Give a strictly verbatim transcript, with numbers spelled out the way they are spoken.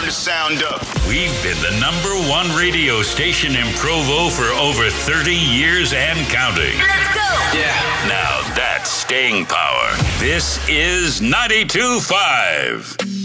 to sound up. We've been the number one radio station in Provo for over thirty years and counting. Let's go! Yeah. Now that's staying power. This is ninety-two point five.